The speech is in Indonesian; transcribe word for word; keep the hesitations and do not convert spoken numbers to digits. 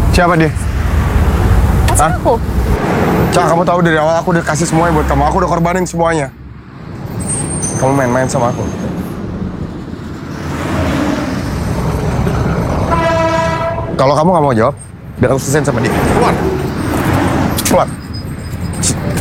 Siapa dia? Pacar Hah? aku. Cak, kamu tahu dari awal aku udah kasih semuanya buat kamu. Aku udah korbanin semuanya. Kamu main-main sama aku. Kalau kamu nggak mau jawab, biar aku selesain sama dia. Keluar. Keluar.